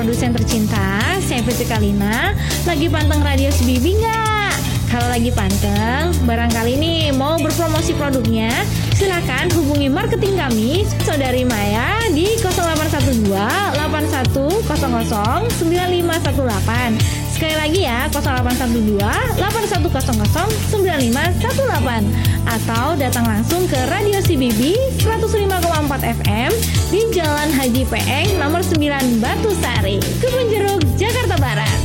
produsen tercinta, saya Fitri Kalina. Lagi panteng radio Sebibi nggak? Kalau lagi panteng, barangkali nih mau berpromosi produknya, silakan hubungi marketing kami, Saudari Maya di 0812 8100 9518. Sekali lagi ya, 0812 8100 9518. Atau datang langsung ke Radio CBB 105,4 FM di Jalan Haji Peeng nomor 9 Batu Sari, Kebun Jeruk, Jakarta Barat.